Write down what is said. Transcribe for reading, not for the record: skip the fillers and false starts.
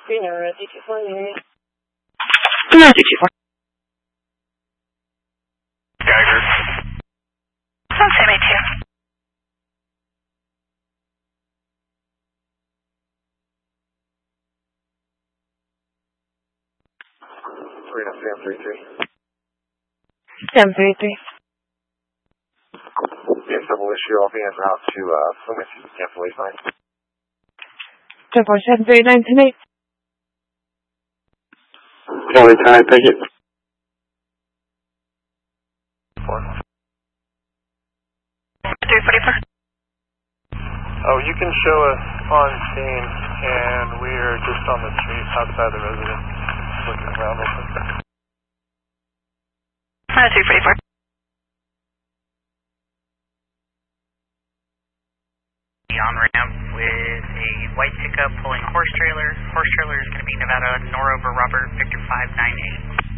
Sierra, D24 unit. Sierra, D24. Geiger. Sounds same 82. Sam 33. Sam 33. Yeah, double issue. I'll be en route to Plymouth. Cancellation line. 74739 tonight. Only time, thank you. 344. Oh, you can show us on scene, and we are just on the street outside the residence, looking around real quick. 344. On ramp with a white pickup pulling a horse trailer. Horse trailer is going to be Nevada Norover Robert Victor 598.